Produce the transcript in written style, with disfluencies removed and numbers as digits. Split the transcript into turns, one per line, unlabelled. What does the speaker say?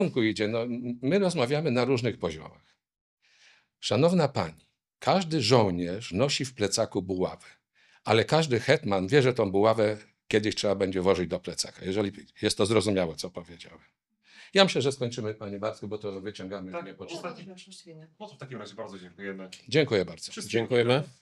idzie. No, my rozmawiamy na różnych poziomach. Szanowna pani, każdy żołnierz nosi w plecaku buławę, ale każdy hetman wie, że tą buławę kiedyś trzeba będzie włożyć do plecaka, jeżeli jest to zrozumiałe, co powiedziałem. Ja myślę, że skończymy, panie Bartku, bo to wyciągamy
Tak,
niepotrzebnie.
No to w takim razie bardzo dziękujemy.
Dziękuję bardzo.
Wszystkiego
Dziękujemy.
dobrego.